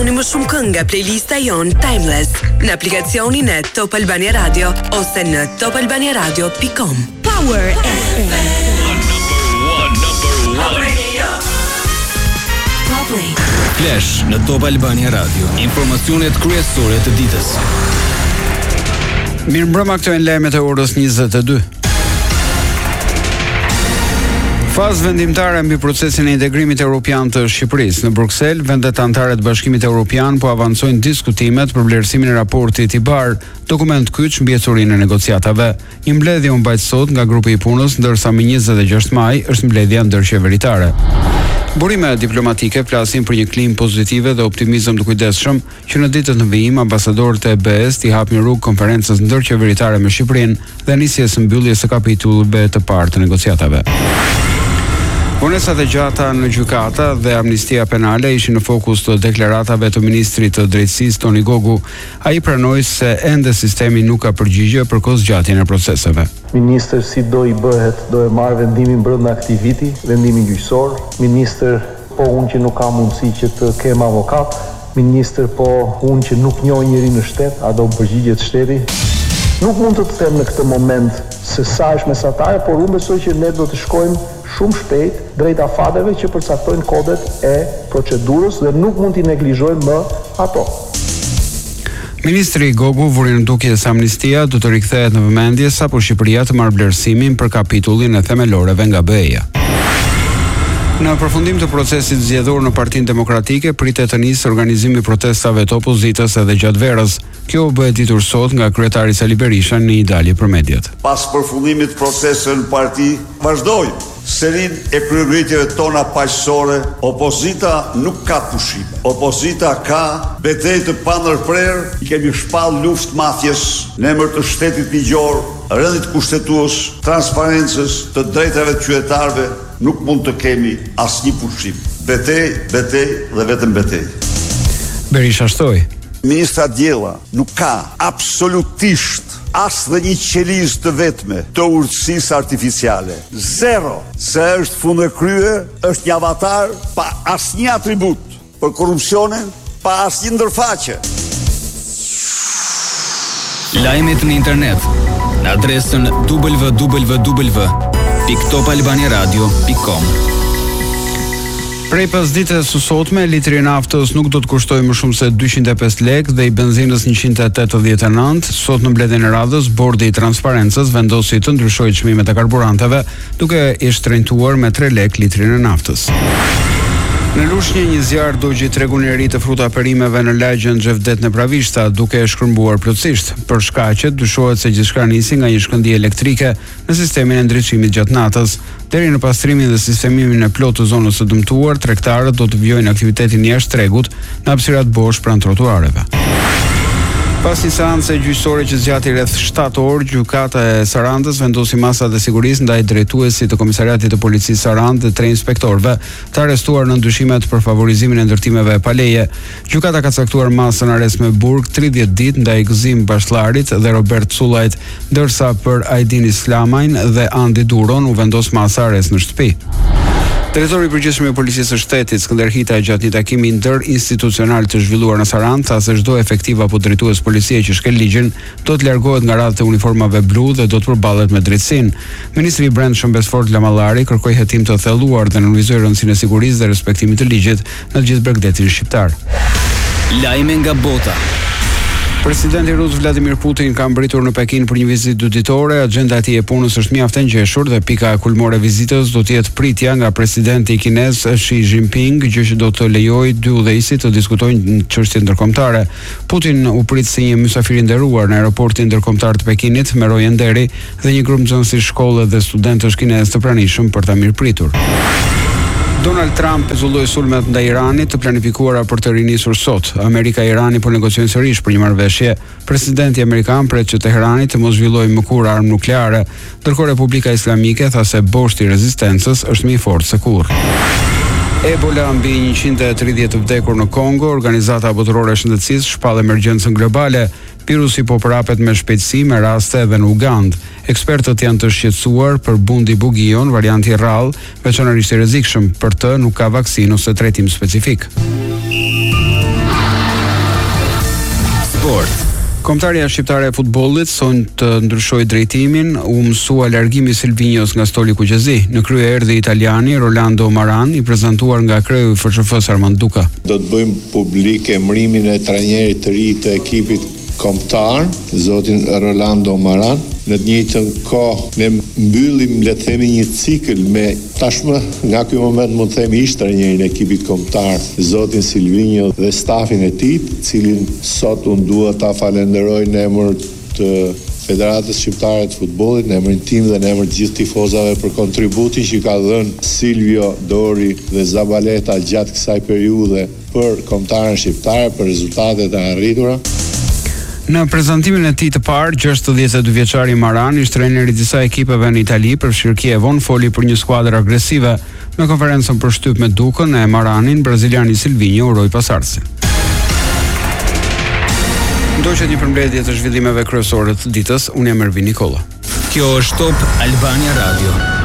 dëgjoni më shumë këngë nga playlista jon Timeless në aplikacionin e Top Albania Radio ose në topalbaniaradio.com. Power FM. Flash në Top Albania Radio. Informacionet kryesore të ditës. Mirëmbrëma, këto janë lajmet e orës 22. Fazë vendimtare mbi procesin e integrimit evropian të Shqipërisë. Në Bruksel, vendet anëtare të Bashkimit Evropian po avancojnë diskutimet për vlerësimin e raportit IBAR, dokument kyç mbi ecurinë e negociatave. Një mbledhje u mbajt sot nga grupi i punës, ndërsa më 26 maj është mbledhja ndërqeveritare. Burime diplomatike flasin për një klim pozitive dhe optimizëm të kujdesshëm që në ditët në vijim ambasadorët e BE-s t'i hapin rrugë konferencës ndërqeveritare me Shqipërinë dhe nisjes së mbylljes së kapitulleve të parë të negociatave. Vonesat e gjata në gjykata dhe amnistia penale ishin në fokus të deklaratave të ministrit të drejtësisë Toni Gogu. Ai pranoi se ende sistemi nuk ka përgjigje për kozgjatjen e proceseve. Ministër si do i bëhet, do e marrë vendimin brenda këtij viti, vendimin gjyqësor. Ministër, po unë që nuk kam mundësi që të kem avokat. Ministër, po unë që nuk njoh njëri në shtet, a do përgjigjet shteti? Nuk mund të them në këtë moment se sa është mesatare, por unë besoj që ne do të shkojmë shumë shpejt drejt afateve që përcaktojnë kodet e procedurës dhe nuk mund t'i neglizhojmë më ato. Ministri Gogu vuri në dukje se amnistia do të rikthehet në vëmendje sapo Shqipëria të marrë vlerësimin për kapitullin e themeloreve nga BE-ja. Në përfundim të procesit zgjedhor në Partinë Demokratike pritet të nisë organizimi protestave të opozitës edhe gjatë verës. Kjo u bë ditur sot nga kryetari Sali Berisha në një dalje për mediat. Pas përfundimit të proceseve në parti, vazhdojmë serin e kryerritjeve tona paqësore. Opozita nuk ka pushim. Opozita ka betejë të pandërprer. I kemi shpall luftë mafjes në emër të shtetit ligjor, rëndit kushtetues, transparencës, të drejtave të qytetarëve. Nuk mund të kemi asnjë pushim. Betejë dhe vetëm betejë. Berisha shtoi. Ministra Djella nuk ka absolutisht as dhe një qelizë të vetme të urtësisë artificiale. Zero. Se është fundëkrye, është një avatar pa asnjë atribut për korrupsionin, pa asnjë ndërfaqe. Lajmet në internet në adresën www.topalbaniaradio.com. Prej pasdites së sotme, litri i naftës nuk do të kushtojë më shumë se 205 lekë dhe i benzinës 189. Sot në mbledhjen e radhës, Bordi i Transparencës vendosi të ndryshojë çmimet e karburanteve, duke i shtrenjtuar me 3 lekë litrin e naftës. Në Lushnjë, një zjarr dogji tregun e ri të fruta perimeve në lagjen Xhevdet në Pravishta, duke e shkërmbuar plotësisht. Për shkaqet dyshohet se gjithçka nisi nga një shkëndijë elektrike në sistemin e ndriçimit gjatë natës. Deri në pastrimin dhe sistemimin e plotë të zonës së dëmtuar, tregtarët do të vijojnë aktivitetin jashtë tregut në hapësirat bosh pranë trotuareve. Pas një seance gjyqësore që zgjati rreth 7 orë, gjykata e Sarandës vendosi masat e sigurisë ndaj drejtuesit të Komisariatit të Policisë Sarandë dhe 3 inspektorëve të arrestuar në ndyshimet për favorizimin e ndërtimeve pa leje. Gjykata ka caktuar masën arrest me burg 30 ditë ndaj Gëzim Bashlarit dhe Robert Cullajt, ndërsa për Ajdin Islamajn dhe Andi Duron u vendos masa arrest në shtëpi. Drejtori i përgjithshëm i Policisë së Shtetit Skënder Hita gjatë një takimi interinstitucional të zhvilluar në Sarandë tha se çdo efektiv apo drejtues policie që shkel ligjin do të largohet nga radhët e uniformave blu dhe do të përballet me drejtësinë. Ministri i Brendshëm Besford Lamallari kërkoi hetim të thelluar dhe nënvizoi rëndësinë e sigurisë dhe respektimit të ligjit në gjithë bregdetin shqiptar. Lajme nga bota. Presidenti rus Vladimir Putin ka mbritur në Pekin për një vizitë dy ditore. Agjenda e tij e punës është mjaft e ngjeshur dhe pika e kulmore e vizitës do të jetë pritja nga presidenti kinez Xi Jinping, gjë që do të lejojë dy udhëheqësit të diskutojnë çështje ndërkombëtare. Putin u prit si një mysafir i nderuar në aeroportin ndërkombëtar të Pekinit me rojë nderi dhe një grup nxënësish shkolle dhe studentësh kinez të pranishëm për ta mirëpritur. Donald Trump zulloi sulmet ndaj Iranit të planifikuara për të rinisur sot. Amerika e Irani po negociojnë sërish për një marrëveshje. Presidenti amerikan pret që Teherani të mos zhvillojë më kurrë armë nukleare, ndërkohë Republika Islamike tha se boshti i rezistencës është më i fortë se kurrë. Ebola mbi 130 të vdekur në Kongo, Organizata Botërore e Shëndetësisë shpall emergjencën globale. Virusi po prapet me shpejtësi me raste edhe në Ugandë. Ekspertët janë të shqetësuar për Bundi Bugion, varianti rrallë, veçanërisht i rrezikshëm. Për të nuk ka vaksinë ose trajtim specifik. Sport. Kombëtarja shqiptare e futbollit sonjë të ndryshoi drejtimin, u mësua largimi i Silvinjos nga stoli kuqezi. Në krye erdhi italiani Rolando Maran, i prezantuar nga kreu i FSHF-s Armand Duka. Do të bëjmë publik emrimin e trajnerit të ri të ekipit kombëtar, zotin Rolando Maran. Në të njëjtën kohë ne mbyllim, le të themi, një cikël me tashmë nga ky moment mund të themi ish trajnerin e ekipit kombëtar, zotin Silvinjo dhe stafin e tij, cilin sot unë dua ta falenderoj në emër të Federatës Shqiptare të Futbollit, në emrin tim dhe në emër të gjithë tifozave për kontributin që ka dhënë Silvio, Dori dhe Zabaleta gjatë kësaj periudhe për kombëtarën shqiptare, për rezultatet e arritura. Në prezantimin e tij të parë, 62 vjeçari Maran, ish trajneri i disa ekipeve në Itali, përfshirë Kievon, foli për një skuadër agresive. Në konferencën për shtyp me Dukën e Maranin, braziliani Silvinjo uroi pasardhësi. Ndoqet një përmbledhje të zhvillimeve kryesore të ditës. Unë jam Ervin Nikolla. Kjo është Top Albania Radio.